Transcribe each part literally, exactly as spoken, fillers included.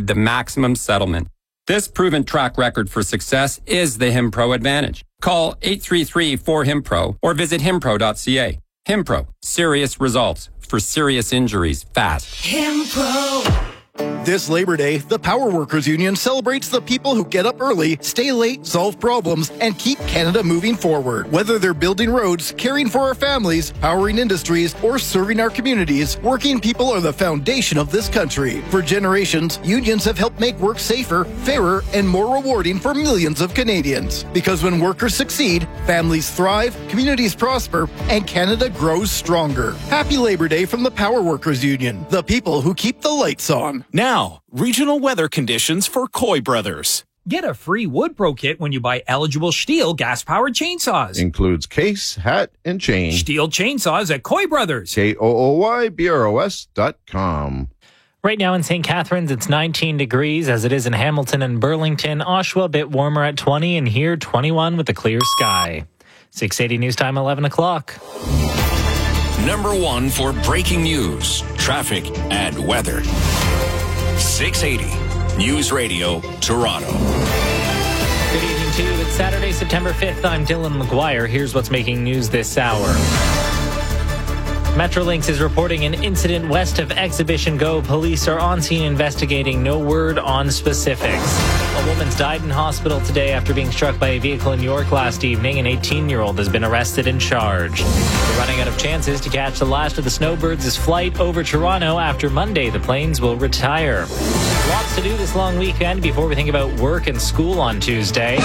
guaranteed the maximum settlement. This proven track record for success is the HimPro Advantage. Call eight three three four H I M P R O or visit himpro dot c a. HimPro, serious results for serious injuries fast. HimPro. This Labor Day, the Power Workers Union celebrates the people who get up early, stay late, solve problems, and keep Canada moving forward. Whether they're building roads, caring for our families, powering industries, or serving our communities, working people are the foundation of this country. For generations, unions have helped make work safer, fairer, and more rewarding for millions of Canadians. Because when workers succeed, families thrive, communities prosper, and Canada grows stronger. Happy Labor Day from the Power Workers Union, the people who keep the lights on. Now, regional weather conditions for Coy Brothers. Get a free Wood Pro kit when you buy eligible Stihl gas-powered chainsaws. Includes case, hat, and chain. Stihl chainsaws at Coy Brothers. K O O Y B R O S dot com. Right now in Saint Catharines, it's nineteen degrees, as it is in Hamilton and Burlington. Oshawa, a bit warmer at twenty, and here twenty-one with a clear sky. six eighty News Time, eleven o'clock. Number one for breaking news, traffic, and weather. six eighty News Radio, Toronto. Good evening to you. It's Saturday, September fifth. I'm Dylan McGuire. Here's what's making news this hour. Metrolinx is reporting an incident west of Exhibition Go. Police are on scene investigating. No word on specifics. A woman's died in hospital today after being struck by a vehicle in York last evening. An eighteen-year-old has been arrested and charged. We're running out of chances to catch the last of the Snowbirds' flight over Toronto. After Monday, the planes will retire. Lots to do this long weekend before we think about work and school on Tuesday.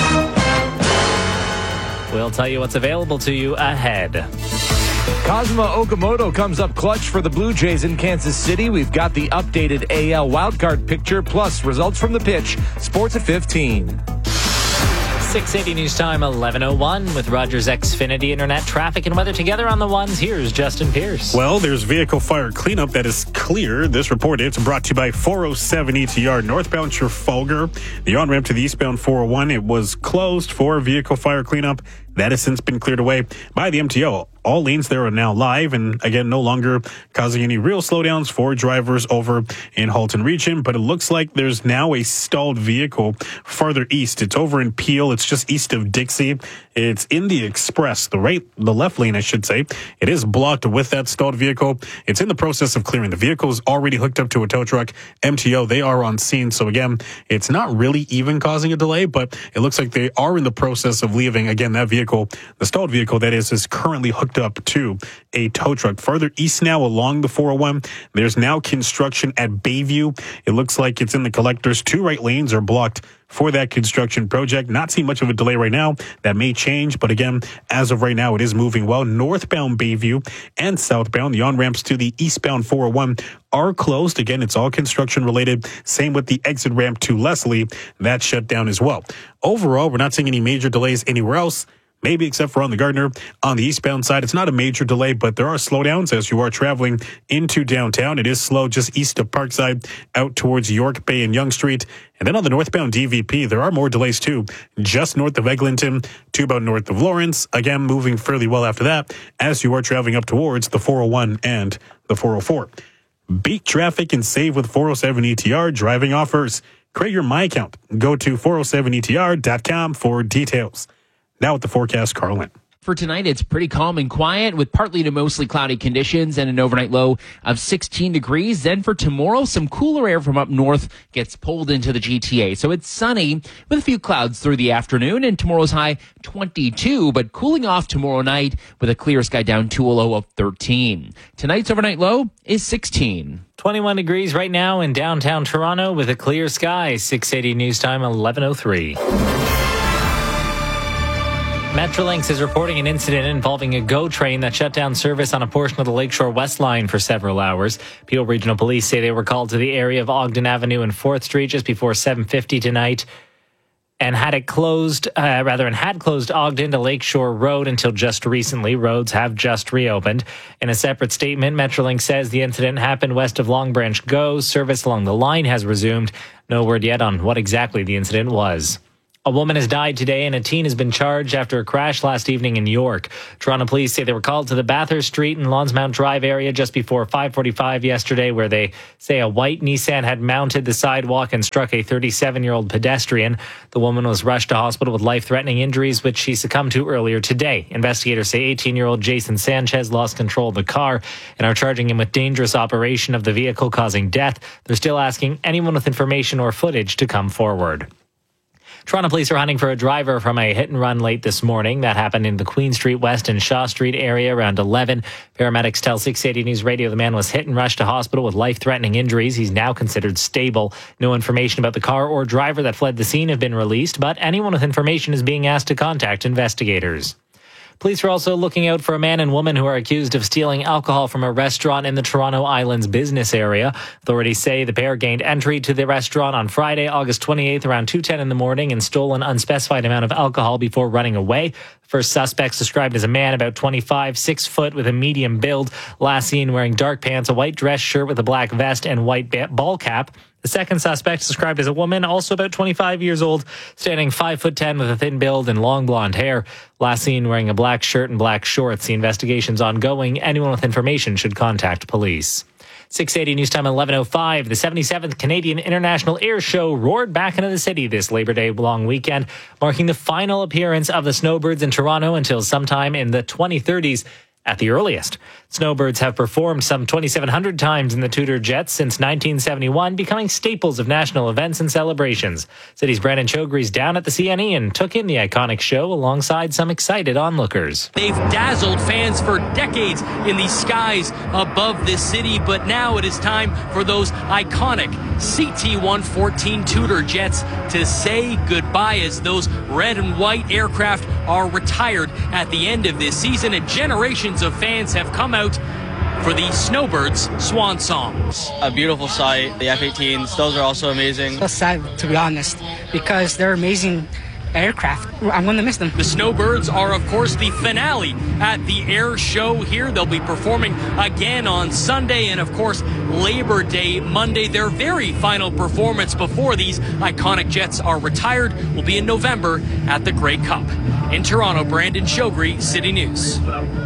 We'll tell you what's available to you ahead. Kazuma Okamoto comes up clutch for the Blue Jays in Kansas City. We've got the updated A L wildcard picture, plus results from the pitch. Sports at fifteen. six eighty News Time, eleven oh one with Rogers Xfinity Internet. Traffic and weather together on the ones. Here's Justin Pierce. Well, there's vehicle fire cleanup that is clear. This report is brought to you by four oh seven E T R northbound Trafalgar. The on-ramp to the eastbound four oh one, it was closed for vehicle fire cleanup. That has since been cleared away by the M T O. All lanes there are now live and, again, no longer causing any real slowdowns for drivers over in Halton region. But it looks like there's now a stalled vehicle farther east. It's over in Peel. It's just east of Dixie. It's in the Express, the right, the left lane, I should say. It is blocked with that stalled vehicle. It's in the process of clearing. The vehicle is already hooked up to a tow truck. M T O, they are on scene. So, again, it's not really even causing a delay, but it looks like they are in the process of leaving. Again, that vehicle, the stalled vehicle, that is, is currently hooked up to a tow truck. Further east now along the four oh one, there's now construction at Bayview. It looks like it's in the collectors. Two right lanes are blocked for that construction project. Not seeing much of a delay right now. That may change, but again, as of right now, it is moving well. Northbound Bayview and southbound, the on-ramps to the eastbound four oh one are closed. Again, it's all construction related. Same with the exit ramp to Leslie. That's shut down as well. Overall, we're not seeing any major delays anywhere else. Maybe except for on the Gardner. On the eastbound side, it's not a major delay, but there are slowdowns as you are traveling into downtown. It is slow just east of Parkside, out towards York Bay and Yonge Street. And then on the northbound D V P, there are more delays too, just north of Eglinton to about north of Lawrence. Again, moving fairly well after that as you are traveling up towards the four oh one and the four oh four. Beat traffic and save with four oh seven E T R driving offers. Create your My Account. Go to four oh seven E T R dot com for details. Now with the forecast, Carlin. For tonight, it's pretty calm and quiet with partly to mostly cloudy conditions and an overnight low of sixteen degrees. Then for tomorrow, some cooler air from up north gets pulled into the G T A. So it's sunny with a few clouds through the afternoon, and tomorrow's high twenty-two, but cooling off tomorrow night with a clear sky down to a low of thirteen. Tonight's overnight low is sixteen. twenty-one degrees right now in downtown Toronto with a clear sky. six eighty News Time, eleven oh three. Metrolinx is reporting an incident involving a GO train that shut down service on a portion of the Lakeshore West Line for several hours. Peel Regional Police say they were called to the area of Ogden Avenue and fourth Street just before seven fifty tonight and had it closed, uh, rather, and had closed Ogden to Lakeshore Road until just recently. Roads have just reopened. In a separate statement, Metrolinx says the incident happened west of Long Branch GO. Service along the line has resumed. No word yet on what exactly the incident was. A woman has died today and a teen has been charged after a crash last evening in York. Toronto police say they were called to the Bathurst Street and Lonsmount Drive area just before five forty-five yesterday, where they say a white Nissan had mounted the sidewalk and struck a thirty-seven-year-old pedestrian. The woman was rushed to hospital with life-threatening injuries, which she succumbed to earlier today. Investigators say eighteen-year-old Jason Sanchez lost control of the car and are charging him with dangerous operation of the vehicle causing death. They're still asking anyone with information or footage to come forward. Toronto police are hunting for a driver from a hit and run late this morning. That happened in the Queen Street West and Shaw Street area around eleven. Paramedics tell six eighty News Radio the man was hit and rushed to hospital with life-threatening injuries. He's now considered stable. No information about the car or driver that fled the scene have been released, but anyone with information is being asked to contact investigators. Police are also looking out for a man and woman who are accused of stealing alcohol from a restaurant in the Toronto Islands business area. Authorities say the pair gained entry to the restaurant on Friday, August twenty-eighth, around two ten in the morning and stole an unspecified amount of alcohol before running away. First suspects described as a man about twenty-five, six foot with a medium build, last seen wearing dark pants, a white dress shirt with a black vest and white ball cap. The second suspect, described as a woman, also about twenty-five years old, standing five foot ten with a thin build and long blonde hair. Last seen wearing a black shirt and black shorts. The investigation's ongoing. Anyone with information should contact police. six eighty News Time, eleven oh five. The seventy-seventh Canadian International Air Show roared back into the city this Labor Day long weekend, marking the final appearance of the Snowbirds in Toronto until sometime in the twenty thirties. At the earliest. Snowbirds have performed some twenty-seven hundred times in the Tudor Jets since nineteen seventy-one, becoming staples of national events and celebrations. City's Brandon Chogri's down at the C N E and took in the iconic show alongside some excited onlookers. They've dazzled fans for decades in the skies above this city, but now it is time for those iconic C T one fourteen Tudor Jets to say goodbye, as those red and white aircraft are retired at the end of this season, and generations of fans have come out for the Snowbirds swan songs. A beautiful sight. The F eighteens, those are also amazing. So sad, to be honest, because they're amazing aircraft. I'm going to miss them. The Snowbirds are, of course, the finale at the air show here. They'll be performing again on Sunday and, of course, Labor Day Monday. Their very final performance before these iconic jets are retired will be in November at the Grey Cup. In Toronto, Brandon Chogri, City News.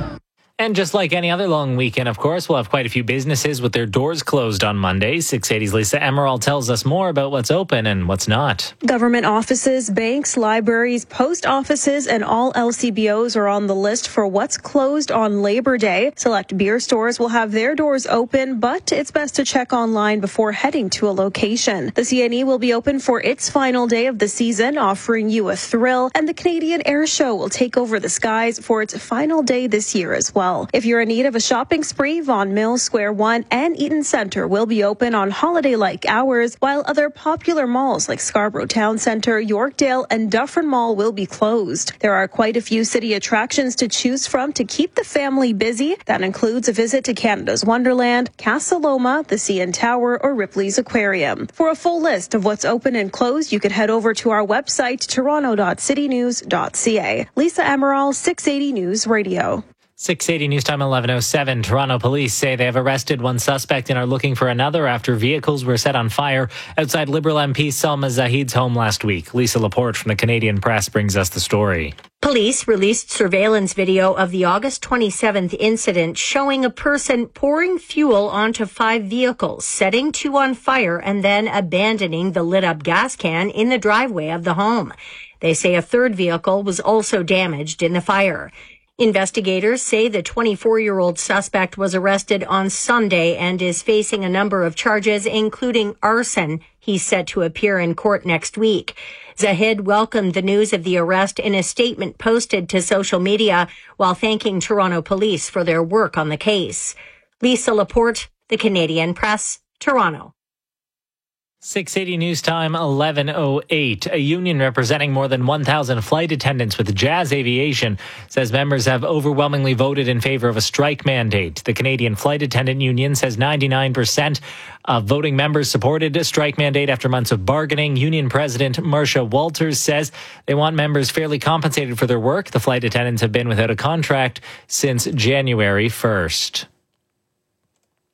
And just like any other long weekend, of course, we'll have quite a few businesses with their doors closed on Monday. six eighty's Lisa Emerald tells us more about what's open and what's not. Government offices, banks, libraries, post offices, and all L C B Os are on the list for what's closed on Labor Day. Select beer stores will have their doors open, but it's best to check online before heading to a location. The C N E will be open for its final day of the season, offering you a thrill, and the Canadian Air Show will take over the skies for its final day this year as well. If you're in need of a shopping spree, Vaughan Mills, Square One, and Eaton Centre will be open on holiday-like hours, while other popular malls like Scarborough Town Centre, Yorkdale, and Dufferin Mall will be closed. There are quite a few city attractions to choose from to keep the family busy. That includes a visit to Canada's Wonderland, Casa Loma, the C N Tower, or Ripley's Aquarium. For a full list of what's open and closed, you can head over to our website, toronto dot city news dot c a. Lisa Emerald, six eighty News Radio. six eighty News Time, eleven oh seven. Toronto police say they have arrested one suspect and are looking for another after vehicles were set on fire outside Liberal M P Salma Zahid's home last week. Lisa Laporte from the Canadian Press brings us the story. Police released surveillance video of the August twenty-seventh incident showing a person pouring fuel onto five vehicles, setting two on fire, and then abandoning the lit-up gas can in the driveway of the home. They say a third vehicle was also damaged in the fire. Investigators say the twenty-four-year-old suspect was arrested on Sunday and is facing a number of charges, including arson. He's set to appear in court next week. Zahid welcomed the news of the arrest in a statement posted to social media while thanking Toronto police for their work on the case. Lisa Laporte, the Canadian Press, Toronto. six eighty News Time, eleven oh eight. A union representing more than one thousand flight attendants with Jazz Aviation says members have overwhelmingly voted in favor of a strike mandate. The Canadian Flight Attendant Union says ninety-nine percent of voting members supported a strike mandate after months of bargaining. Union President Marcia Walters says they want members fairly compensated for their work. The flight attendants have been without a contract since January first.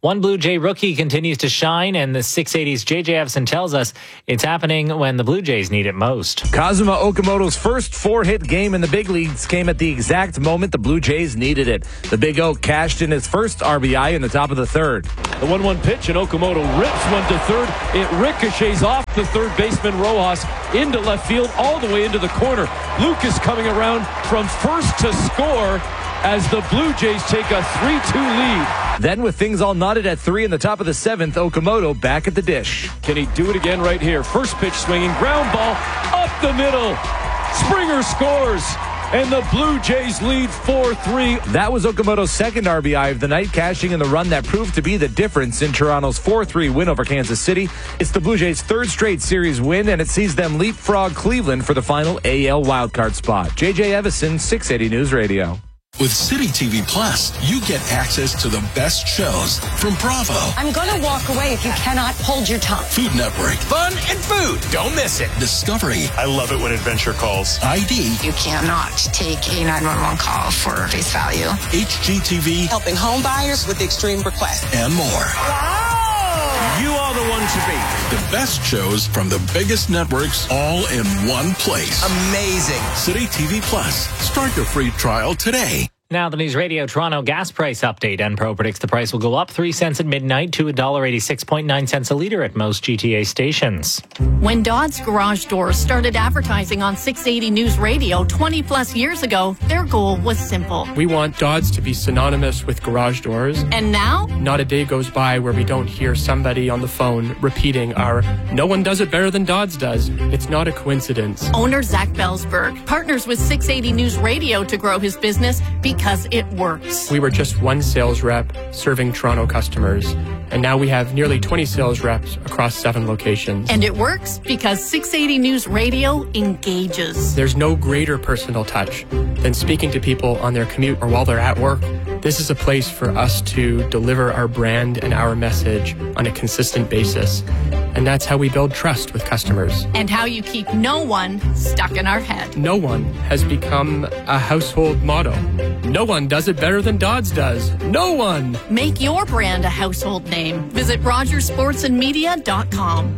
One Blue Jay rookie continues to shine, and the six eighty's J J Evson tells us it's happening when the Blue Jays need it most. Kazuma Okamoto's first four-hit game in the big leagues came at the exact moment the Blue Jays needed it. The Big Oak cashed in his first R B I in the top of the third. The one one pitch, and Okamoto rips one to third. It ricochets off the third baseman Rojas into left field, all the way into the corner. Lucas coming around from first to score as the Blue Jays take a three two lead. Then, with things all knotted at three in the top of the seventh, Okamoto back at the dish. Can he do it again right here? First pitch swinging, ground ball up the middle. Springer scores, and the Blue Jays lead four three. That was Okamoto's second R B I of the night, cashing in the run that proved to be the difference in Toronto's four three win over Kansas City. It's the Blue Jays' third straight series win, and it sees them leapfrog Cleveland for the final A L wildcard spot. J J Evison, six eighty News Radio. With City T V Plus, you get access to the best shows from Bravo. I'm going to walk away if you cannot hold your tongue. Food Network. Fun and food. Don't miss it. Discovery. I love it when Adventure calls. I D. You cannot take a nine one one call for face value. H G T V. Helping home buyers with extreme requests. And more. Wow! You are the one to beat. The best shows from the biggest networks all in one place. Amazing. City T V Plus. Start your free trial today. Now the News Radio Toronto gas price update. Enpro predicts the price will go up three cents at midnight to one dollar eighty-six point nine cents a litre at most G T A stations. When Dodds Garage Doors started advertising on six eighty News Radio twenty plus years ago, their goal was simple. We want Dodds to be synonymous with garage doors. And now? Not a day goes by where we don't hear somebody on the phone repeating our "no one does it better than Dodds does." It's not a coincidence. Owner Zach Belsberg partners with six eighty News Radio to grow his business because it works. We were just one sales rep serving Toronto customers, and now we have nearly twenty sales reps across seven locations. And it works because six eighty News Radio engages. There's no greater personal touch than speaking to people on their commute or while they're at work. This is a place for us to deliver our brand and our message on a consistent basis. And that's how we build trust with customers. And how you keep no one stuck in our head. No one has become a household motto. No one does it better than Dodds does. No one! Make your brand a household name. Visit rogers sports and media dot com.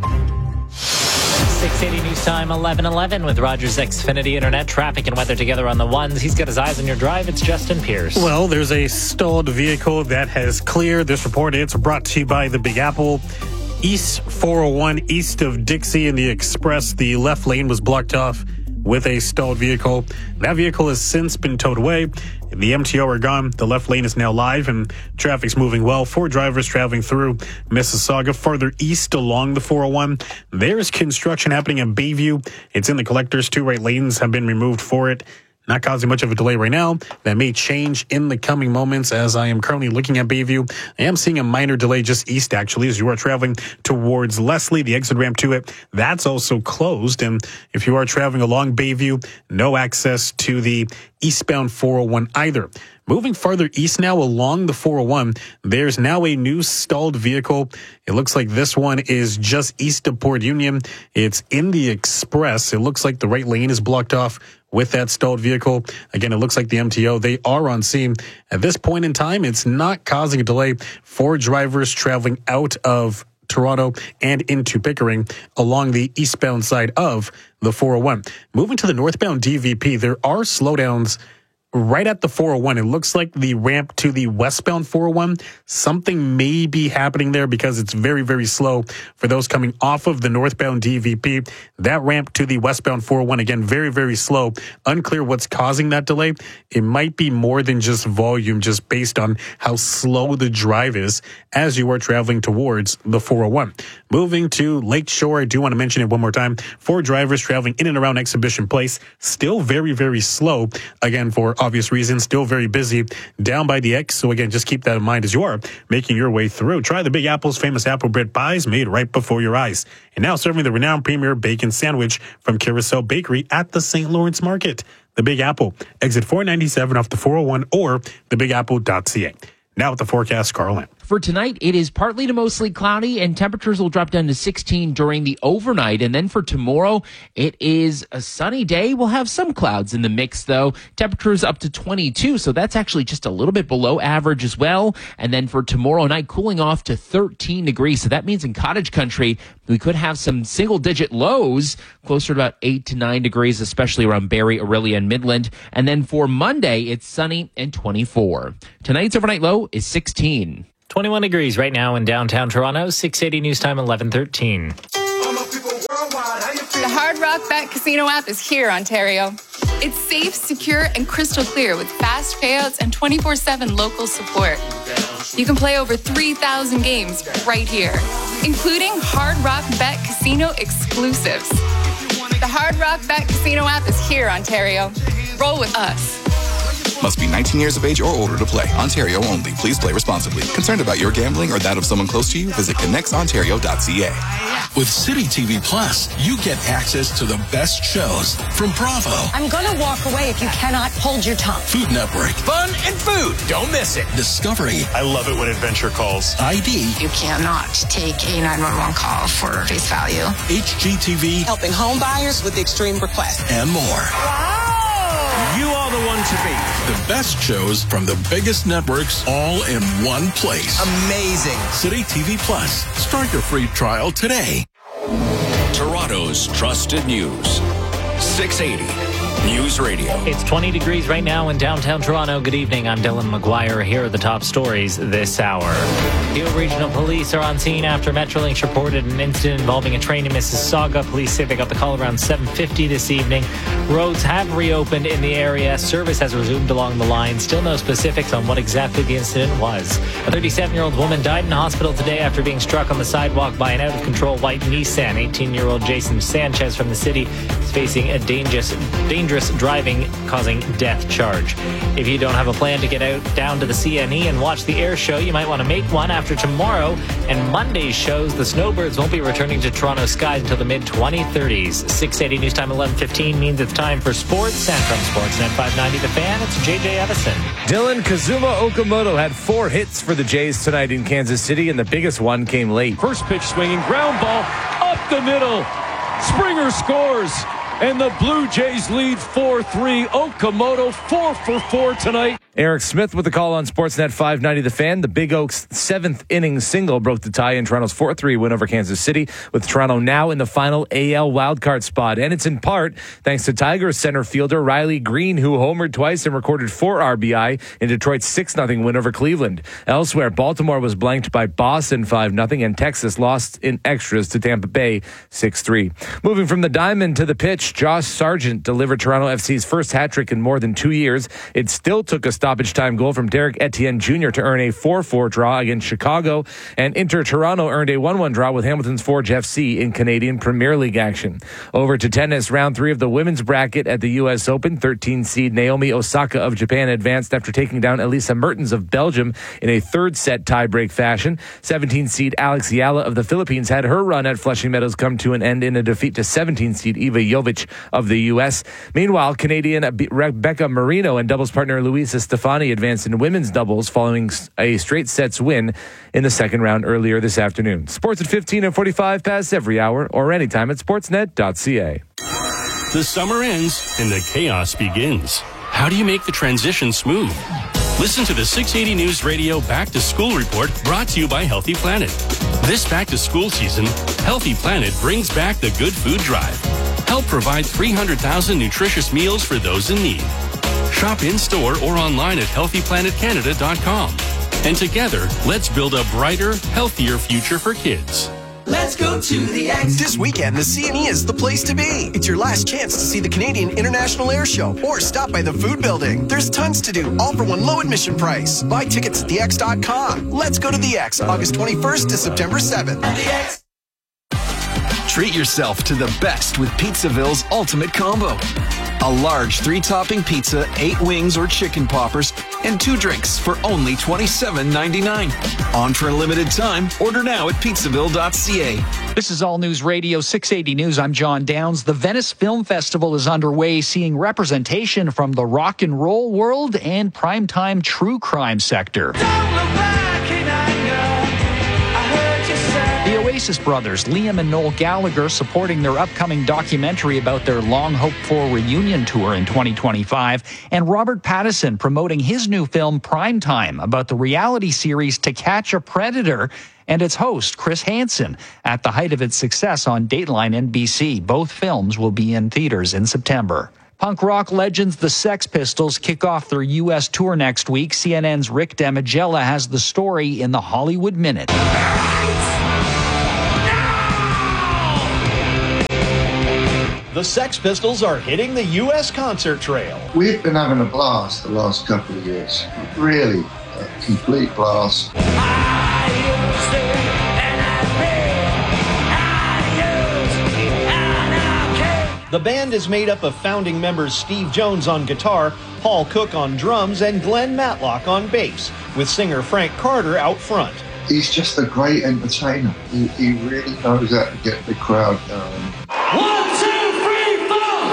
six eighty News Time, eleven eleven with Rogers Xfinity Internet. Traffic and weather together on the ones. He's got his eyes on your drive. It's Justin Pierce. Well, there's a stalled vehicle that has cleared. This report is brought to you by the Big Apple. East four oh one, east of Dixie in the Express. The left lane was blocked off with a stalled vehicle. That vehicle has since been towed away. The M T O are gone. The left lane is now live and traffic's moving well. Four drivers traveling through Mississauga. Farther east along the four oh one, there's construction happening in Bayview. It's in the collectors. Two right lanes have been removed for it. Not causing much of a delay right now. That may change in the coming moments as I am currently looking at Bayview. I am seeing a minor delay just east, actually, as you are traveling towards Leslie, the exit ramp to it. That's also closed. And if you are traveling along Bayview, no access to the eastbound four oh one either. Moving farther east now along the four oh one, there's now a new stalled vehicle. It looks like this one is just east of Port Union. It's in the Express. It looks like the right lane is blocked off with that stalled vehicle. Again, it looks like the M T O, they are on scene. At this point in time, it's not causing a delay for drivers traveling out of Toronto and into Pickering along the eastbound side of the four oh one. Moving to the northbound D V P, there are slowdowns right at the four oh one. It looks like the ramp to the westbound four oh one, something may be happening there because it's very, very slow for those coming off of the northbound D V P. That ramp to the westbound four oh one, again, very, very slow. Unclear what's causing that delay. It might be more than just volume, just based on how slow the drive is as you are traveling towards the four oh one. Moving to Lakeshore, I do want to mention it one more time. Four drivers traveling in and around Exhibition Place, still very, very slow. Again, for obvious reasons, still very busy down by the X. So again, just keep that in mind as you are making your way through. Try the Big Apple's famous apple bread pies made right before your eyes. And now serving the renowned premier bacon sandwich from Carousel Bakery at the Saint Lawrence Market. The Big Apple, exit four ninety-seven off the four oh one or the big apple dot c a. Now with the forecast, Carl Lamp. For tonight, it is partly to mostly cloudy, and temperatures will drop down to sixteen during the overnight. And then for tomorrow, it is a sunny day. We'll have some clouds in the mix, though. Temperatures up to twenty-two, so that's actually just a little bit below average as well. And then for tomorrow night, cooling off to thirteen degrees. So that means in cottage country, we could have some single-digit lows, closer to about eight to nine degrees, especially around Barrie, Orillia, and Midland. And then for Monday, it's sunny and twenty-four. Tonight's overnight low is sixteen. twenty-one degrees right now in downtown Toronto. six eighty News Time, eleven thirteen. The Hard Rock Bet Casino app is here, Ontario. It's safe, secure, and crystal clear with fast payouts and twenty-four seven local support. You can play over three thousand games right here, including Hard Rock Bet Casino exclusives. The Hard Rock Bet Casino app is here, Ontario. Roll with us. Must be nineteen years of age or older to play. Ontario only. Please play responsibly. Concerned about your gambling or that of someone close to you? Visit connects ontario dot c a. With City T V Plus, you get access to the best shows from Bravo, I'm gonna walk away if you cannot hold your tongue. Food Network, Fun and food. Don't miss it. Discovery, I love it when adventure calls. I D, You cannot take a nine one one call for face value. H G T V, Helping home buyers with extreme requests. and more. You are the one to be. The best shows from the biggest networks all in one place. Amazing. City T V Plus. Start your free trial today. Toronto's trusted news. six eighty News Radio. It's twenty degrees right now in downtown Toronto. Good evening. I'm Dylan McGuire. Here are the top stories this hour. Peel Regional Police are on scene after Metrolinx reported an incident involving a train in Mississauga. Police say they got the call around seven fifty this evening. Roads have reopened in the area. Service has resumed along the line. Still no specifics on what exactly the incident was. A thirty-seven-year-old woman died in hospital today after being struck on the sidewalk by an out-of-control white Nissan. eighteen-year-old Jason Sanchez from the city is facing a dangerous, dangerous driving causing death charge. If you don't have a plan to get out down to the C N E and watch the air show, you might want to make one after tomorrow and Monday's shows. The snowbirds won't be returning to Toronto skies until the mid twenty thirties. six eighty News Time eleven fifteen means it's time for sports, and from Sportsnet five ninety The Fan, it's J J Evison. Dylan Kazuma Okamoto had four hits for the Jays tonight in Kansas City, and the biggest one came late. First pitch swinging, ground ball up the middle. Springer scores, and the Blue Jays lead four three. Okamoto four for four tonight. Eric Smith with the call on Sportsnet five ninety The Fan. The Big Oaks seventh inning single broke the tie in Toronto's four three win over Kansas City, with Toronto now in the final A L wildcard spot. And it's in part thanks to Tigers center fielder Riley Green, who homered twice and recorded four R B I in Detroit's six nothing win over Cleveland. Elsewhere, Baltimore was blanked by Boston five nothing, and Texas lost in extras to Tampa Bay six three. Moving from the diamond to the pitch, Josh Sargent delivered Toronto F C's first hat-trick in more than two years. It still took a stoppage time goal from Derek Etienne Junior to earn a four four draw against Chicago, and Inter Toronto earned a one one draw with Hamilton's Forge F C in Canadian Premier League action. Over to tennis, round three of the women's bracket at the U S Open. thirteen seed Naomi Osaka of Japan advanced after taking down Elisa Mertens of Belgium in a third set tiebreak fashion. seventeen seed Alex Yala of the Philippines had her run at Flushing Meadows come to an end in a defeat to seventeen seed Iva Jovic of the U S. Meanwhile, Canadian Rebecca Marino and doubles partner Luisa Stefani advanced in women's doubles following a straight sets win in the second round earlier this afternoon. Sports at fifteen and forty-five past every hour or anytime at sportsnet dot c a. The summer ends and the chaos begins. How do you make the transition smooth? Listen to the six eighty News Radio Back to School Report, brought to you by Healthy Planet. This back to school season, Healthy Planet brings back the Good Food Drive. Help provide three hundred thousand nutritious meals for those in need. Shop in-store or online at healthy planet canada dot com. And together, let's build a brighter, healthier future for kids. Let's go to the X. This weekend, the C N E is the place to be. It's your last chance to see the Canadian International Air Show or stop by the Food Building. There's tons to do, all for one low admission price. Buy tickets at the x dot com. Let's go to the X, August twenty-first to September seventh. The X. Treat yourself to the best with Pizzaville's Ultimate Combo. A large three-topping pizza, eight wings or chicken poppers, and two drinks for only twenty-seven ninety-nine. On for a limited time. Order now at pizzaville dot c a. This is All News Radio six eighty News. I'm John Downs. The Venice Film Festival is underway, seeing representation from the rock and roll world and primetime true crime sector. Don't look back in anger. Oasis brothers Liam and Noel Gallagher supporting their upcoming documentary about their long-hoped-for reunion tour in twenty twenty-five, and Robert Pattinson promoting his new film Primetime about the reality series To Catch a Predator and its host, Chris Hansen, at the height of its success on Dateline N B C. Both films will be in theaters in September. Punk rock legends the Sex Pistols kick off their U S tour next week. C N N's Rick Damigella has the story in the Hollywood Minute. The Sex Pistols are hitting the U S concert trail. We've been having a blast the last couple of years. Really, a complete blast. The band is made up of founding members Steve Jones on guitar, Paul Cook on drums, and Glenn Matlock on bass, with singer Frank Carter out front. He's just a great entertainer. He, he really knows how to get the crowd going. One, two, three, four!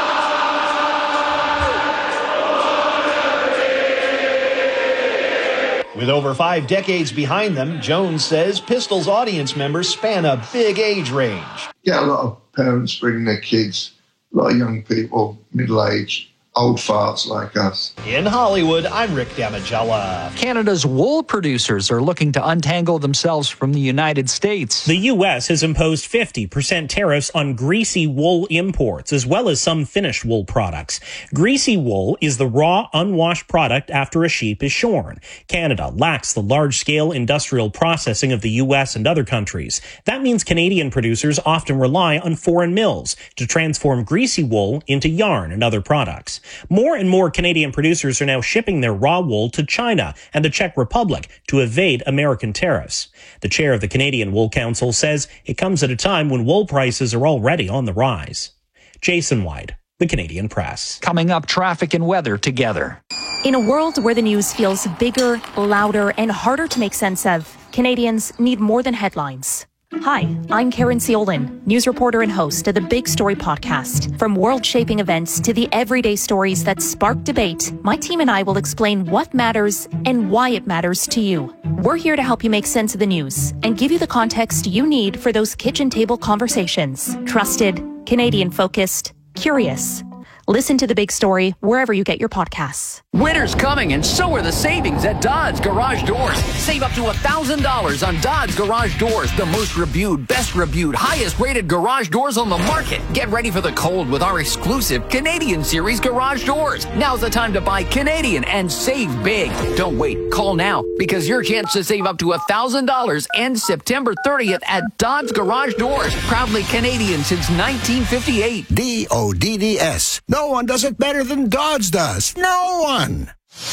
With over five decades behind them, Jones says Pistols audience members span a big age range. Get a lot of parents bringing their kids, a lot of young people, middle-aged, old farts like us. In Hollywood, I'm Rick Damigella. Canada's wool producers are looking to untangle themselves from the United States. The U S has imposed fifty percent tariffs on greasy wool imports, as well as some finished wool products. Greasy wool is the raw, unwashed product after a sheep is shorn. Canada lacks the large-scale industrial processing of the U S and other countries. That means Canadian producers often rely on foreign mills to transform greasy wool into yarn and other products. More and more Canadian producers are now shipping their raw wool to China and the Czech Republic to evade American tariffs. The chair of the Canadian Wool Council says it comes at a time when wool prices are already on the rise. Jason White, The Canadian Press. Coming up, traffic and weather together. In a world where the news feels bigger, louder, and harder to make sense of, Canadians need more than headlines. Hi, I'm Karen Seolin, news reporter and host of the Big Story podcast. From world-shaping events to the everyday stories that spark debate, my team and I will explain what matters and why it matters to you. We're here to help you make sense of the news and give you the context you need for those kitchen table conversations. Trusted, Canadian-focused, curious. Listen to The Big Story wherever you get your podcasts. Winter's coming, and so are the savings at Dodds Garage Doors. Save up to one thousand dollars on Dodds Garage Doors, the most reviewed, best reviewed, highest rated garage doors on the market. Get ready for the cold with our exclusive Canadian Series garage doors. Now's the time to buy Canadian and save big. Don't wait. Call now, because your chance to save up to one thousand dollars ends September thirtieth at Dodds Garage Doors. Proudly Canadian since nineteen fifty-eight. D O D D S. No one does it better than Dodds does. No one.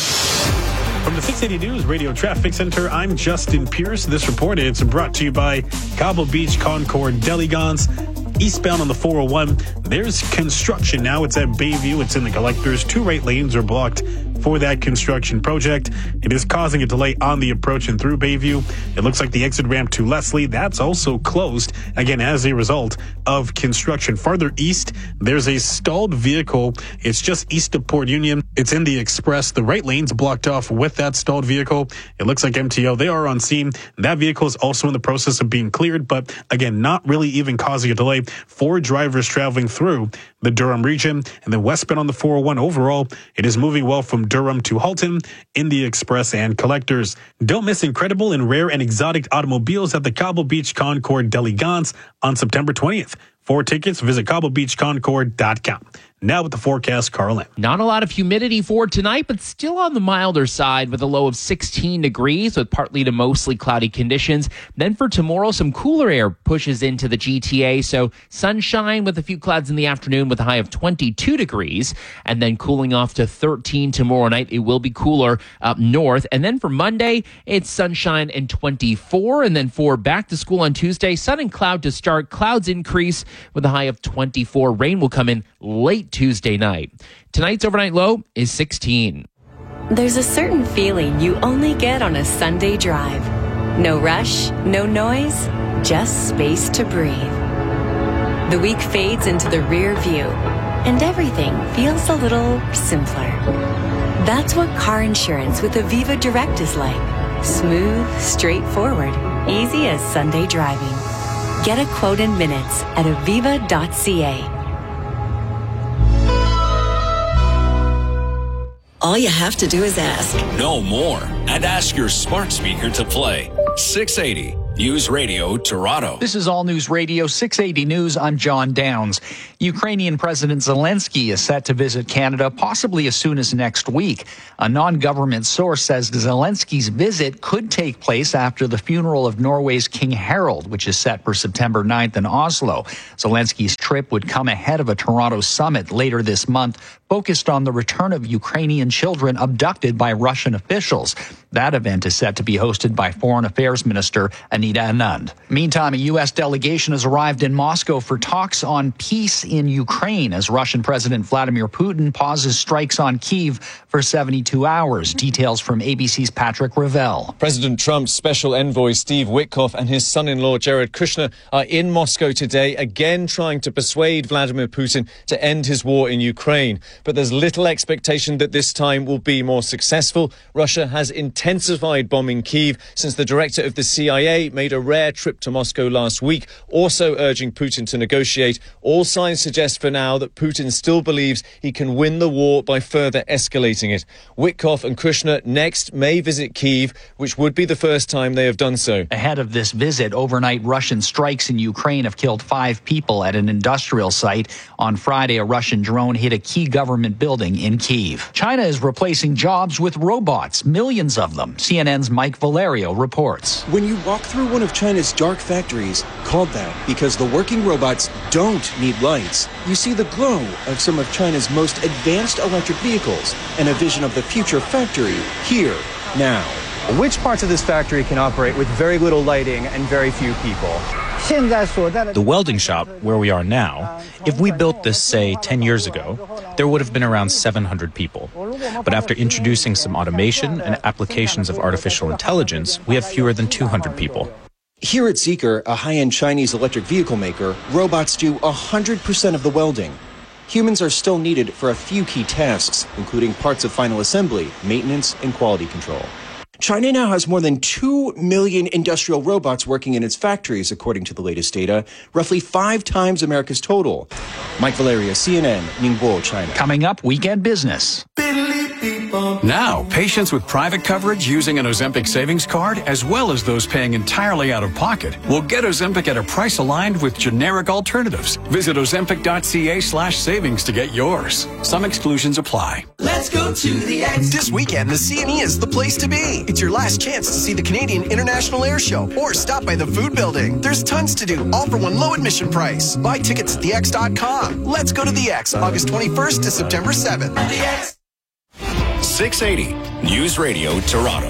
From the six eighty News Radio Traffic Center, I'm Justin Pierce. This report is brought to you by Cobble Beach Concord Deligance. Eastbound on the four oh one, there's construction now. It's at Bayview. It's in the collectors. Two right lanes are blocked for that construction project. It is causing a delay on the approach and through Bayview. It looks like the exit ramp to Leslie, that's also closed, again, as a result of construction. Farther east, there's a stalled vehicle. It's just east of Port Union. It's in the express. The right lane's blocked off with that stalled vehicle. It looks like M T O. They are on scene. That vehicle is also in the process of being cleared, but again, not really even causing a delay for drivers traveling through the Durham region. And then westbound on the four oh one, overall, it is moving well from Durham to Halton in the express and collectors. Don't miss incredible and rare and exotic automobiles at the Cobble Beach Concord Deligance on September twentieth. For tickets, visit cobble beach concord dot com. Now with the forecast, Carl M. Not a lot of humidity for tonight, but still on the milder side with a low of sixteen degrees with partly to mostly cloudy conditions. Then for tomorrow, some cooler air pushes into the G T A, so sunshine with a few clouds in the afternoon with a high of twenty-two degrees, and then cooling off to thirteen tomorrow night. It will be cooler up north. And then for Monday, it's sunshine and twenty-four. And then for back to school on Tuesday, sun and cloud to start. Clouds increase with a high of twenty-four. Rain will come in late Tuesday night. Tonight's overnight low is sixteen. There's a certain feeling you only get on a Sunday drive. No rush, no noise, just space to breathe. The week fades into the rear view, and everything feels a little simpler. That's what car insurance with Aviva Direct is like. Smooth, straightforward, easy as Sunday driving. Get a quote in minutes at aviva dot c a. All you have to do is ask. No more. And ask your smart speaker to play. six eighty News Radio Toronto. This is All News Radio six eighty News. I'm John Downs. Ukrainian President Zelensky is set to visit Canada possibly as soon as next week. A non-government source says Zelensky's visit could take place after the funeral of Norway's King Harald, which is set for September ninth in Oslo. Zelensky's trip would come ahead of a Toronto summit later this month focused on the return of Ukrainian children abducted by Russian officials. That event is set to be hosted by Foreign Affairs Minister Anita Anand. Meantime, a U S delegation has arrived in Moscow for talks on peace in Ukraine as Russian President Vladimir Putin pauses strikes on Kyiv for seventy-two hours. Details from A B C's Patrick Ravel. President Trump's special envoy Steve Witkoff and his son-in-law Jared Kushner are in Moscow today, again trying to persuade Vladimir Putin to end his war in Ukraine. But there's little expectation that this time will be more successful. Russia has intensified bombing Kyiv since the director of the C I A made a rare trip to Moscow last week, also urging Putin to negotiate. All signs suggest for now that Putin still believes he can win the war by further escalating it. Witkoff and Kushner next may visit Kyiv, which would be the first time they have done so. Ahead of this visit, overnight Russian strikes in Ukraine have killed five people at an industrial site. On Friday, a Russian drone hit a key government building in Kyiv. China is replacing jobs with robots, millions of them. C N N's Mike Valerio reports. When you walk through one of China's dark factories, called that because the working robots don't need lights, you see the glow of some of China's most advanced electric vehicles and a vision of the future factory here, now. Which parts of this factory can operate with very little lighting and very few people? The welding shop, where we are now, if we built this, say, ten years ago, there would have been around seven hundred people. But after introducing some automation and applications of artificial intelligence, we have fewer than two hundred people. Here at Zeekr, a high-end Chinese electric vehicle maker, robots do one hundred percent of the welding. Humans are still needed for a few key tasks, including parts of final assembly, maintenance, and quality control. China now has more than two million industrial robots working in its factories, according to the latest data, roughly five times America's total. Mike Valeria, C N N, Ningbo, China. Coming up, Weekend Business. Now, patients with private coverage using an Ozempic savings card, as well as those paying entirely out of pocket, will get Ozempic at a price aligned with generic alternatives. Visit ozempic.ca slash savings to get yours. Some exclusions apply. Let's go to the X. This weekend, the C N E is the place to be. It's your last chance to see the Canadian International Air Show or stop by the Food Building. There's tons to do, all for one low admission price. Buy tickets at the x dot com. Let's go to the X, August twenty-first to September seventh. The X. six eighty News Radio Toronto.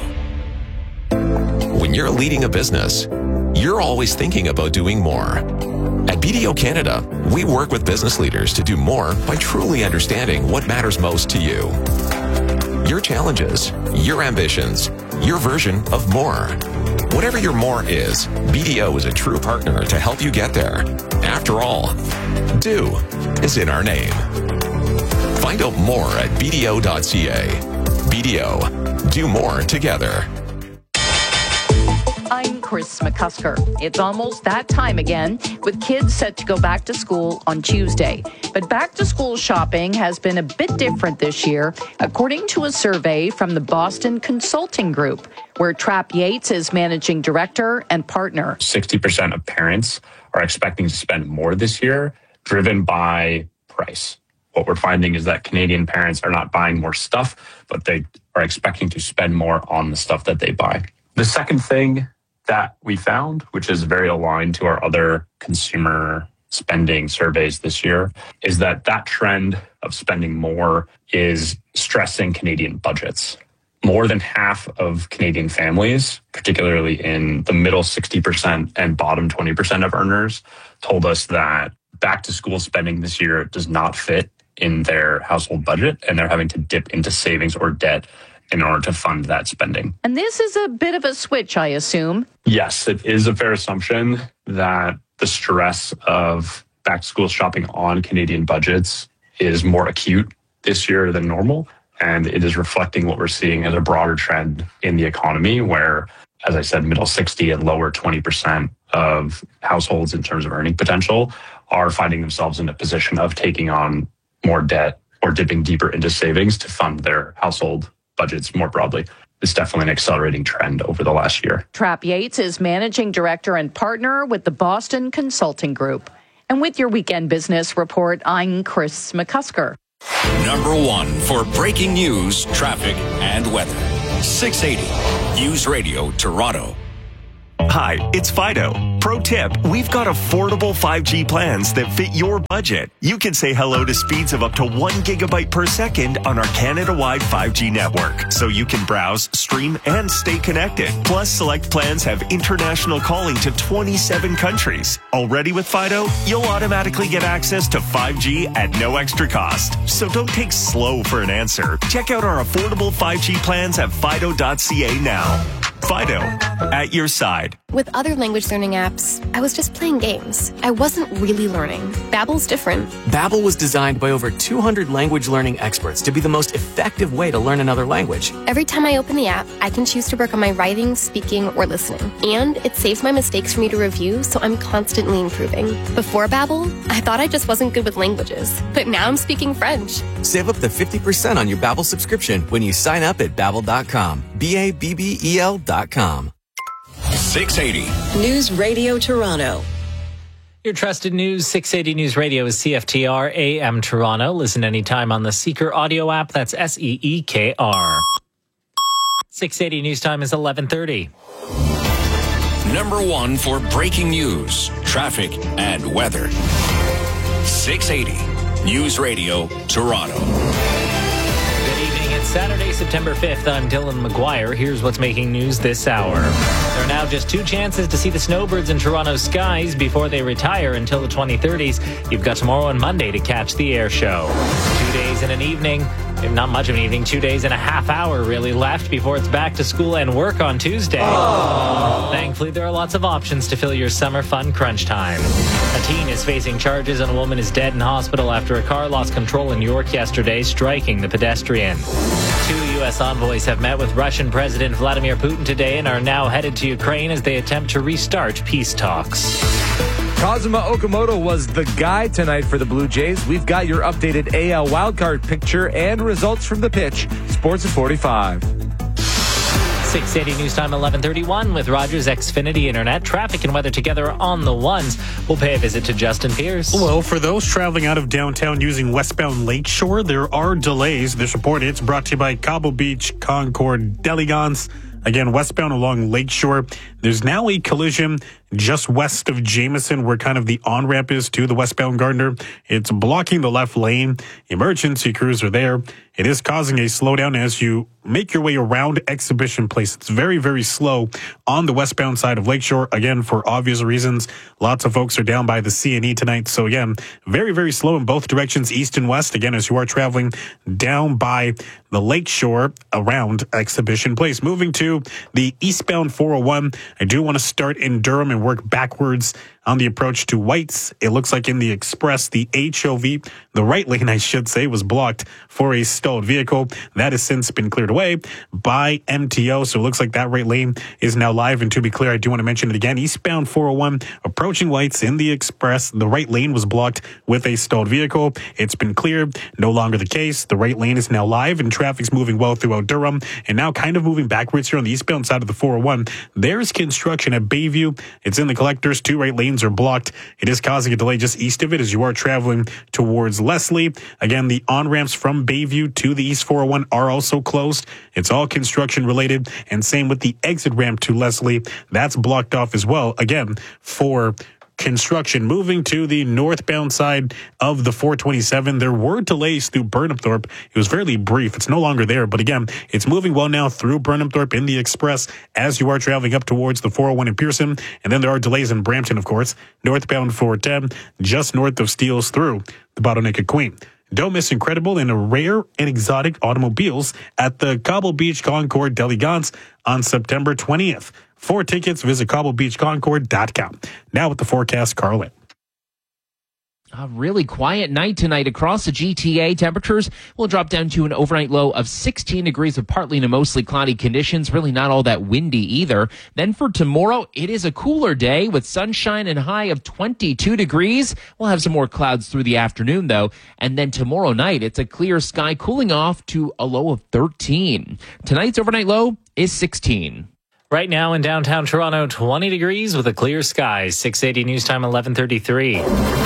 When you're leading a business, you're always thinking about doing more. At B D O Canada, we work with business leaders to do more by truly understanding what matters most to you. Your challenges, your ambitions, your version of more. Whatever your more is, B D O is a true partner to help you get there. After all, do is in our name. Find out more at b d o dot c a. B D O. Do more together. I'm Chris McCusker. It's almost that time again, with kids set to go back to school on Tuesday. But back-to-school shopping has been a bit different this year, according to a survey from the Boston Consulting Group, where Trap Yates is managing director and partner. sixty percent of parents are expecting to spend more this year, driven by price. What we're finding is that Canadian parents are not buying more stuff, but they are expecting to spend more on the stuff that they buy. The second thing that we found, which is very aligned to our other consumer spending surveys this year, is that that trend of spending more is stressing Canadian budgets. More than half of Canadian families, particularly in the middle sixty percent and bottom twenty percent of earners, told us that back to school spending this year does not fit in their household budget, and they're having to dip into savings or debt in order to fund that spending. And this is a bit of a switch, I assume. Yes, it is a fair assumption that the stress of back to school shopping on Canadian budgets is more acute this year than normal. And it is reflecting what we're seeing as a broader trend in the economy where, as I said, middle sixty and lower twenty percent of households in terms of earning potential are finding themselves in a position of taking on more debt or dipping deeper into savings to fund their household budgets more broadly. It's definitely an accelerating trend over the last year. Trap Yates is managing director and partner with the Boston Consulting Group. And with your weekend business report, I'm Chris McCusker. Number one for breaking news, traffic, and weather. six eighty News Radio Toronto. Hi, it's Fido. Pro tip, we've got affordable five G plans that fit your budget. You can say hello to speeds of up to one gigabyte per second on our Canada-wide five G network, so you can browse, stream, and stay connected. Plus, select plans have international calling to twenty-seven countries. Already with Fido, you'll automatically get access to five G at no extra cost. So don't take slow for an answer. Check out our affordable five G plans at fido dot c a now. Fido, at your side. With other language learning apps, I was just playing games. I wasn't really learning. Babbel's different. Babbel was designed by over two hundred language learning experts to be the most effective way to learn another language. Every time I open the app, I can choose to work on my writing, speaking, or listening. And it saves my mistakes for me to review, so I'm constantly improving. Before Babbel, I thought I just wasn't good with languages. But now I'm speaking French. Save up to fifty percent on your Babbel subscription when you sign up at babbel dot com. B A B B E L dot com. six eighty News Radio Toronto. Your trusted news, six eighty News Radio is C F T R A M Toronto. Listen anytime on the Seeker audio app. That's S E E K R. six eighty News Time is eleven thirty. Number one for breaking news, traffic, and weather. six eighty News Radio Toronto. Saturday, September fifth, I'm Dylan McGuire. Here's what's making news this hour. There are now just two chances to see the snowbirds in Toronto's skies before they retire until the twenty thirties. You've got tomorrow and Monday to catch the air show. Two days and an evening. Not much of an evening, two days and a half hour really left before it's back to school and work on Tuesday. Aww. Thankfully, there are lots of options to fill your summer fun crunch time. A teen is facing charges and a woman is dead in hospital after a car lost control in York yesterday, striking the pedestrian. Two U S envoys have met with Russian President Vladimir Putin today and are now headed to Ukraine as they attempt to restart peace talks. Kazuma Okamoto was the guy tonight for the Blue Jays. We've got your updated A L wildcard picture and results from the pitch. Sports at forty-five. six eighty News Time, eleven thirty-one with Rogers Xfinity Internet. Traffic and weather together on the ones. We'll pay a visit to Justin Pierce. Well, for those traveling out of downtown using westbound Lakeshore, there are delays. This report, it's brought to you by Cobble Beach, Concord, Delegance. Again, westbound along Lakeshore. There's now a collision just west of Jameson where kind of the on-ramp is to the westbound Gardner. It's blocking the left lane. Emergency crews are there. It is causing a slowdown as you make your way around Exhibition Place. It's very, very slow on the westbound side of Lakeshore. Again, for obvious reasons, lots of folks are down by the C and E tonight. So again, very, very slow in both directions, east and west. Again, as you are traveling down by the Lakeshore around Exhibition Place. Moving to the eastbound four oh one, I do want to start in Durham and work backwards on the approach to White's. It looks like in the Express, the H O V, the right lane, I should say, was blocked for a stalled vehicle. That has since been cleared away by M T O. So it looks like that right lane is now live. And to be clear, I do want to mention it again. Eastbound four oh one, approaching White's in the Express, the right lane was blocked with a stalled vehicle. It's been cleared. No longer the case. The right lane is now live and traffic's moving well throughout Durham. And now kind of moving backwards here on the eastbound side of the four oh one. There's construction at Bayview. It's in the collectors. Two right lanes are blocked. It is causing a delay just east of it as you are traveling towards Leslie. Again, the on-ramps from Bayview to the East four oh one are also closed. It's all construction related, and same with the exit ramp to Leslie. That's blocked off as well, again, for construction. Moving to the northbound side of the four twenty-seven, there were delays through Burnhamthorpe. It was fairly brief. It's no longer there, but again, it's moving well now through Burnhamthorpe in the Express as you are traveling up towards the four oh one in Pearson. And then there are delays in Brampton, of course. Northbound four ten, just north of Steeles through the bottleneck at Queen. Don't miss incredible and rare and exotic automobiles at the Cobble Beach Concord Delegance on September twentieth. For tickets, visit cobble beach concord dot com. Now with the forecast, Carlin. A really quiet night tonight across the G T A. Temperatures will drop down to an overnight low of sixteen degrees with partly to mostly cloudy conditions. Really not all that windy either. Then for tomorrow, it is a cooler day with sunshine and high of twenty-two degrees. We'll have some more clouds through the afternoon though. And then tomorrow night, it's a clear sky cooling off to a low of thirteen. Tonight's overnight low is sixteen. Right now in downtown Toronto, twenty degrees with a clear sky. six eighty News Time, eleven thirty-three.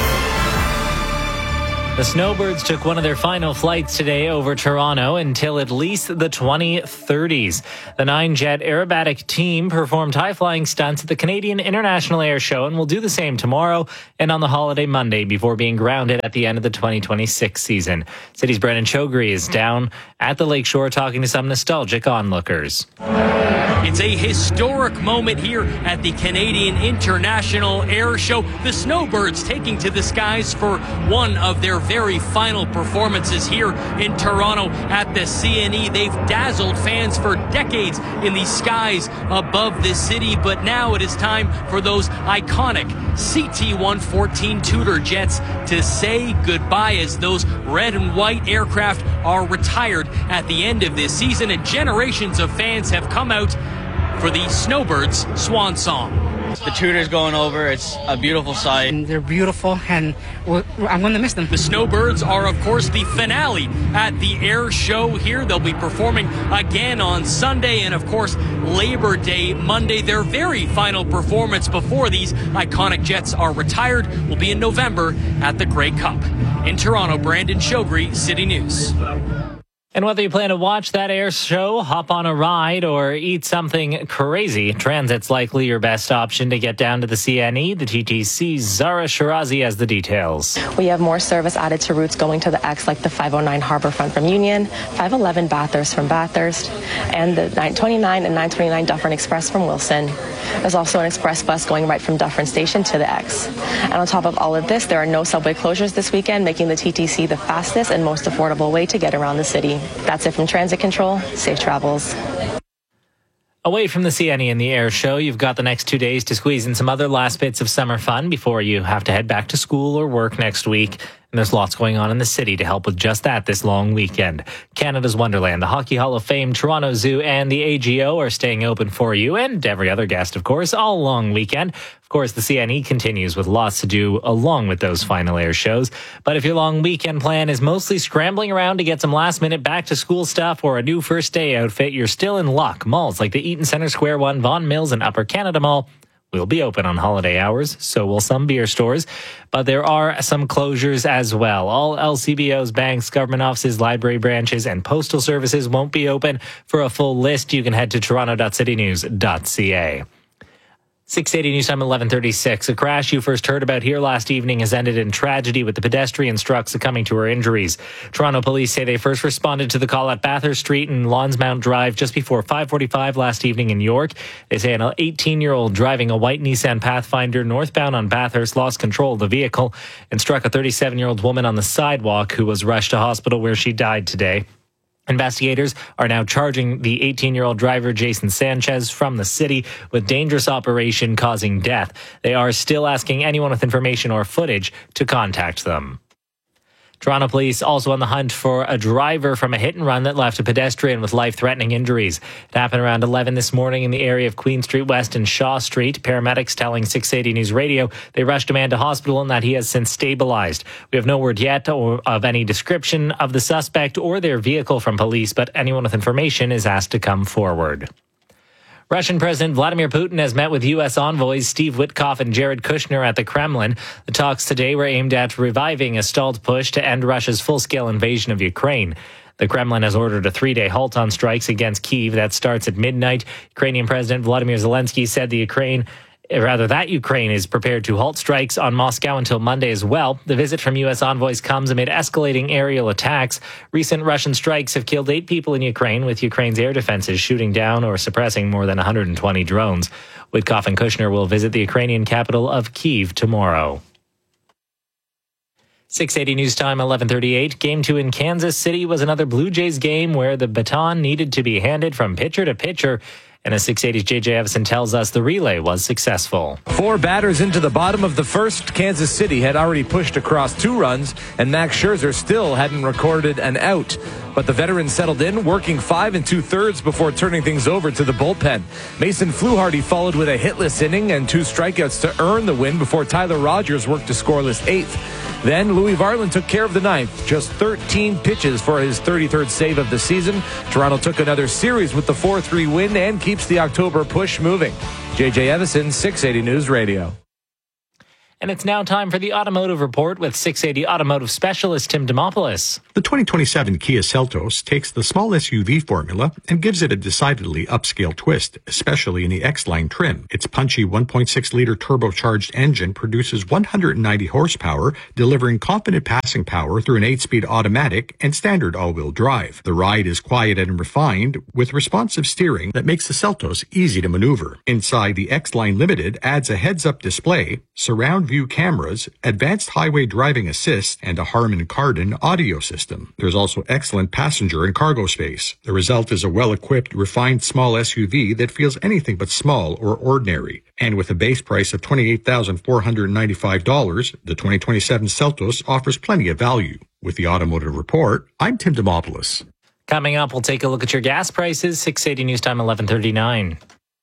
The Snowbirds took one of their final flights today over Toronto until at least the twenty thirties. The nine-jet aerobatic team performed high-flying stunts at the Canadian International Air Show and will do the same tomorrow and on the holiday Monday before being grounded at the end of the twenty twenty-six season. City's Brendan Chogri is down at the lakeshore talking to some nostalgic onlookers. It's a historic moment here at the Canadian International Air Show. The Snowbirds taking to the skies for one of their very final performances here in Toronto at the C N E. They've dazzled fans for decades in the skies above the city, but now it is time for those iconic C T one fourteen Tudor jets to say goodbye as those red and white aircraft are retired at the end of this season, and generations of fans have come out for the Snowbirds swan song. The Tudor's going over. It's a beautiful sight. They're beautiful, and I'm going to miss them. The Snowbirds are, of course, the finale at the air show here. They'll be performing again on Sunday and, of course, Labor Day Monday. Their very final performance before these iconic jets are retired will be in November at the Grey Cup. In Toronto, Brandon Chogri, City News. And whether you plan to watch that air show, hop on a ride, or eat something crazy, transit's likely your best option to get down to the C N E. The T T C's Zara Shirazi has the details. We have more service added to routes going to the X, like the five oh nine Harbourfront from Union, five eleven Bathurst from Bathurst, and the nine twenty-nine and nine twenty-nine Dufferin Express from Wilson. There's also an express bus going right from Dufferin Station to the X. And on top of all of this, there are no subway closures this weekend, making the T T C the fastest and most affordable way to get around the city. That's it from Transit Control. Safe travels. Away from the C N E and the air show, you've got the next two days to squeeze in some other last bits of summer fun before you have to head back to school or work next week. And there's lots going on in the city to help with just that this long weekend. Canada's Wonderland, the Hockey Hall of Fame, Toronto Zoo, and the A G O are staying open for you and every other guest, of course, all long weekend. Of course, the C N E continues with lots to do along with those final air shows. But if your long weekend plan is mostly scrambling around to get some last minute back to school stuff or a new first day outfit, you're still in luck. Malls like the Eaton Centre Square one, Vaughan Mills, and Upper Canada Mall will be open on holiday hours, so will some beer stores. But there are some closures as well. All L C B Os, banks, government offices, library branches, and postal services won't be open. For a full list, you can head to toronto dot city news dot c a. six eighty News Time, eleven thirty-six. A crash you first heard about here last evening has ended in tragedy with the pedestrian struck succumbing to her injuries. Toronto police say they first responded to the call at Bathurst Street and Lonsmount Drive just before five forty-five last evening in York. They say an eighteen-year-old driving a white Nissan Pathfinder northbound on Bathurst lost control of the vehicle and struck a thirty-seven-year-old woman on the sidewalk who was rushed to hospital where she died today. Investigators are now charging the eighteen-year-old driver, Jason Sanchez, from the city with dangerous operation causing death. They are still asking anyone with information or footage to contact them. Toronto police also on the hunt for a driver from a hit and run that left a pedestrian with life-threatening injuries. It happened around eleven this morning in the area of Queen Street West and Shaw Street. Paramedics telling six eighty News Radio they rushed a man to hospital and that he has since stabilized. We have no word yet or of any description of the suspect or their vehicle from police, but anyone with information is asked to come forward. Russian President Vladimir Putin has met with U S envoys Steve Witkoff and Jared Kushner at the Kremlin. The talks today were aimed at reviving a stalled push to end Russia's full-scale invasion of Ukraine. The Kremlin has ordered a three-day halt on strikes against Kyiv that starts at midnight. Ukrainian President Volodymyr Zelensky said the Ukraine Rather, that Ukraine is prepared to halt strikes on Moscow until Monday as well. The visit from U S envoys comes amid escalating aerial attacks. Recent Russian strikes have killed eight people in Ukraine, with Ukraine's air defenses shooting down or suppressing more than one hundred twenty drones. Witkoff and Kushner will visit the Ukrainian capital of Kyiv tomorrow. six eighty News Time, eleven thirty-eight. Game two in Kansas City was another Blue Jays game where the baton needed to be handed from pitcher to pitcher. And as six eighty's J J Evison tells us, the relay was successful. Four batters into the bottom of the first, Kansas City had already pushed across two runs, and Max Scherzer still hadn't recorded an out. But the veteran settled in, working five and two-thirds before turning things over to the bullpen. Mason Fluharty followed with a hitless inning and two strikeouts to earn the win before Tyler Rogers worked a scoreless eighth. Then Louis Varland took care of the ninth, just thirteen pitches for his thirty-third save of the season. Toronto took another series with the four three win and keeps the October push moving. J J Evison, six eighty News Radio. And it's now time for the Automotive Report with six eighty Automotive Specialist Tim Demopoulos. The twenty twenty-seven Kia Seltos takes the small S U V formula and gives it a decidedly upscale twist, especially in the X-Line trim. Its punchy one point six liter turbocharged engine produces one hundred ninety horsepower, delivering confident passing power through an eight-speed automatic and standard all-wheel drive. The ride is quiet and refined, with responsive steering that makes the Seltos easy to maneuver. Inside, the X-Line Limited adds a heads-up display, surround view cameras, advanced highway driving assist, and a Harman Kardon audio system. There's also excellent passenger and cargo space. The result is a well-equipped, refined small S U V that feels anything but small or ordinary. And with a base price of twenty-eight thousand four hundred ninety-five dollars, the twenty twenty-seven Seltos offers plenty of value. With the Automotive Report, I'm Tim Demopoulos. Coming up, we'll take a look at your gas prices. six eighty News Time, eleven thirty-nine.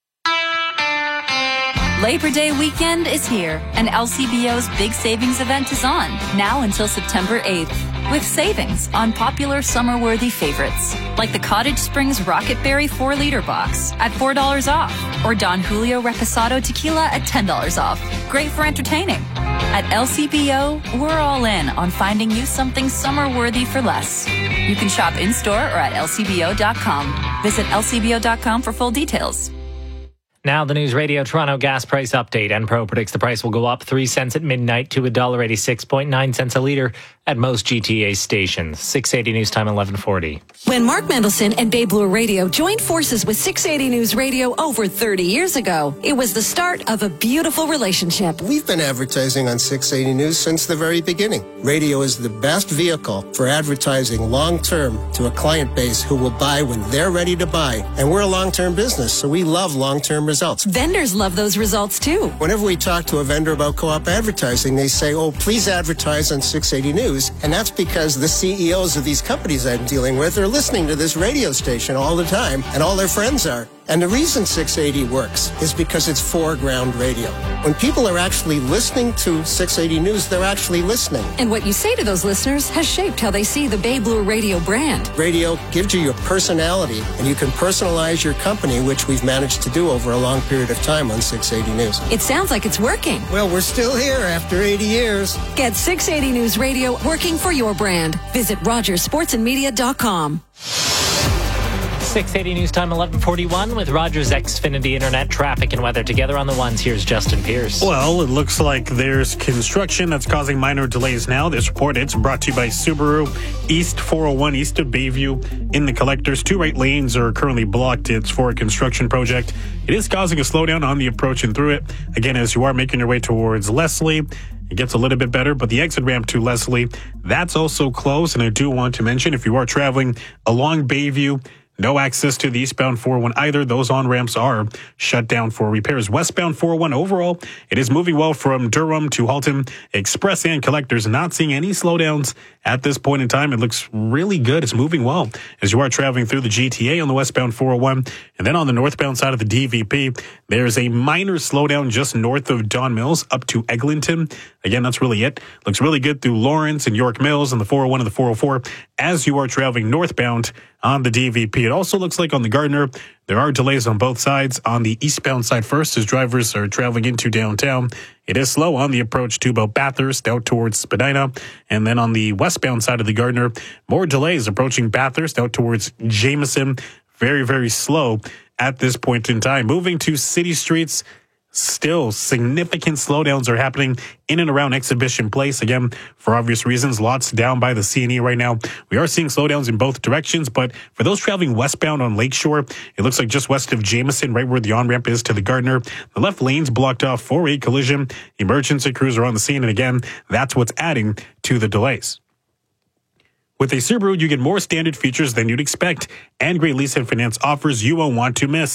Labor Day weekend is here, and L C B O's big savings event is on, now until September eighth, with savings on popular summer-worthy favorites, like the Cottage Springs Rocket Berry four liter box at four dollars off, or Don Julio Reposado Tequila at ten dollars off. Great for entertaining. At L C B O, we're all in on finding you something summer-worthy for less. You can shop in-store or at L C B O dot com. Visit L C B O dot com for full details. Now the News Radio Toronto gas price update. Enpro predicts the price will go up three cents at midnight to one dollar eighty-six point nine cents a litre at most G T A stations. six eighty News Time, eleven forty. When Mark Mendelson and Bay Blue Radio joined forces with six eighty News Radio over thirty years ago, it was the start of a beautiful relationship. We've been advertising on six eighty News since the very beginning. Radio is the best vehicle for advertising long-term to a client base who will buy when they're ready to buy. And we're a long-term business, so we love long-term results. Vendors love those results too. Whenever we talk to a vendor about co-op advertising, they say, oh, please advertise on six eighty News. And that's because the C E Os of these companies I'm dealing with are listening to this radio station all the time, and all their friends are. And the reason six eighty works is because it's foreground radio. When people are actually listening to six eighty News, they're actually listening. And what you say to those listeners has shaped how they see the Bay Blue Radio brand. Radio gives you your personality, and you can personalize your company, which we've managed to do over a long period of time on six eighty News. It sounds like it's working. Well, we're still here after eighty years. Get six eighty News Radio working for your brand. Visit rogers sports and media dot com. six eighty News Time, eleven forty-one with Rogers Xfinity Internet traffic and weather together on the ones. Here's Justin Pierce. Well, it looks like there's construction that's causing minor delays now. This report, it's brought to you by Subaru. East four oh one, east of Bayview in the collectors. Two right lanes are currently blocked. It's for a construction project. It is causing a slowdown on the approach and through it. Again, as you are making your way towards Leslie, it gets a little bit better, but the exit ramp to Leslie, that's also closed. And I do want to mention, if you are traveling along Bayview, no access to the eastbound four oh one either. Those on-ramps are shut down for repairs. Westbound four oh one overall, it is moving well from Durham to Halton. Express and collectors not seeing any slowdowns at this point in time. It looks really good. It's moving well as you are traveling through the G T A on the westbound four oh one. And then on the northbound side of the D V P, there's a minor slowdown just north of Don Mills up to Eglinton. Again, that's really it. Looks really good through Lawrence and York Mills and the four oh one and the four oh four as you are traveling northbound on the D V P. It also looks like on the Gardner, there are delays on both sides. On the eastbound side first, as drivers are traveling into downtown, it is slow on the approach to about Bathurst out towards Spadina. And then on the westbound side of the Gardner, more delays approaching Bathurst out towards Jameson. Very, very slow at this point in time. Moving to city streets, still significant slowdowns are happening in and around Exhibition Place. Again, for obvious reasons, lots down by the C and E right now. We are seeing slowdowns in both directions, but for those traveling westbound on Lakeshore, it looks like just west of Jameson, right where the on-ramp is to the Gardner, the left lane's blocked off for a collision. Emergency crews are on the scene, and again, that's what's adding to the delays. With a Subaru, you get more standard features than you'd expect, and great lease and finance offers you won't want to miss.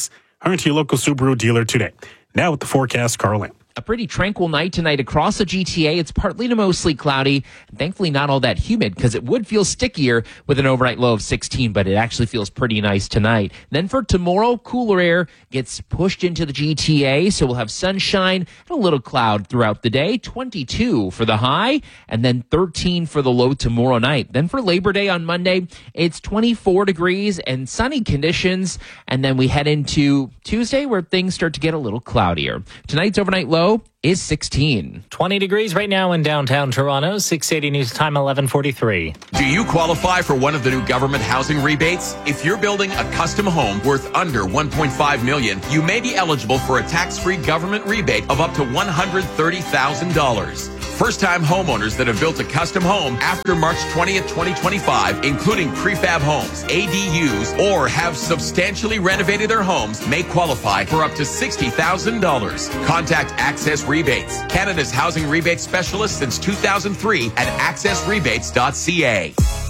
Hurry to your local Subaru dealer today. Now with the forecast, Carl Lamb. A pretty tranquil night tonight across the G T A. It's partly to mostly cloudy, and thankfully not all that humid because it would feel stickier with an overnight low of sixteen, but it actually feels pretty nice tonight. Then for tomorrow, cooler air gets pushed into the G T A, so we'll have sunshine and a little cloud throughout the day. twenty-two for the high, and then thirteen for the low tomorrow night. Then for Labor Day on Monday, it's twenty-four degrees and sunny conditions, and then we head into Tuesday where things start to get a little cloudier. Tonight's overnight low is sixteen. twenty degrees right now in downtown Toronto. six eighty News Time, eleven forty-three. Do you qualify for one of the new government housing rebates? If you're building a custom home worth under one point five million dollars, you may be eligible for a tax-free government rebate of up to one hundred thirty thousand dollars. First-time homeowners that have built a custom home after March twentieth, twenty twenty-five, including prefab homes, A D Us, or have substantially renovated their homes, may qualify for up to sixty thousand dollars. Contact Access Rebates, Canada's housing rebate specialist since two thousand three at access rebates dot c a.